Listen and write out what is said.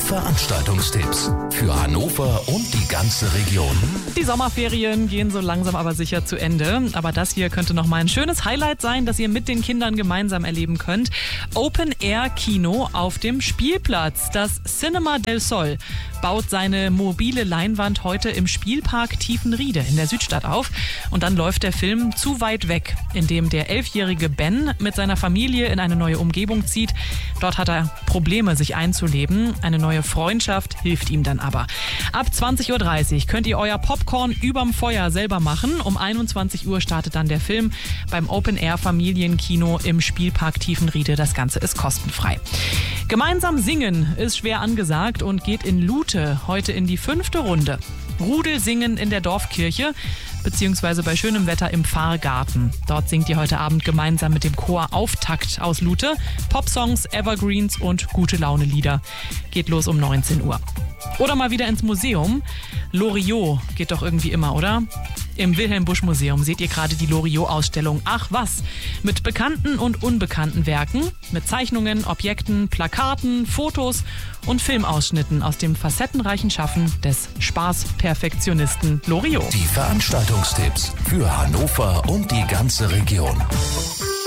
Veranstaltungstipps für Hannover und die ganze Region. Die Sommerferien gehen so langsam aber sicher zu Ende. Aber das hier könnte noch mal ein schönes Highlight sein, das ihr mit den Kindern gemeinsam erleben könnt. Open-Air-Kino auf dem Spielplatz. Das Cinema del Sol baut seine mobile Leinwand heute im Spielpark Tiefenriede in der Südstadt auf. Und dann läuft der Film Zu weit weg, in dem der 11-jährige Ben mit seiner Familie in eine neue Umgebung zieht. Dort hat er Probleme, sich einzuleben. Eine neue Freundschaft hilft ihm dann aber. Ab 20.30 Uhr könnt ihr euer Popcorn überm Feuer selber machen. Um 21 Uhr startet dann der Film beim Open-Air-Familienkino im Spielpark Tiefenriede. Das Ganze ist kostenfrei. Gemeinsam singen ist schwer angesagt und geht in Lute heute in die 5. Runde. Rudelsingen in der Dorfkirche beziehungsweise bei schönem Wetter im Pfarrgarten. Dort singt ihr heute Abend gemeinsam mit dem Chor Auftakt aus Lute. Popsongs, Evergreens und Gute-Laune-Lieder. Geht los um 19 Uhr. Oder mal wieder ins Museum. Loriot geht doch irgendwie immer, oder? Im Wilhelm-Busch-Museum seht ihr gerade die Loriot-Ausstellung Ach was, mit bekannten und unbekannten Werken, mit Zeichnungen, Objekten, Plakaten, Fotos und Filmausschnitten aus dem facettenreichen Schaffen des Spaßperfektionisten Loriot. Die Veranstaltungstipps für Hannover und die ganze Region.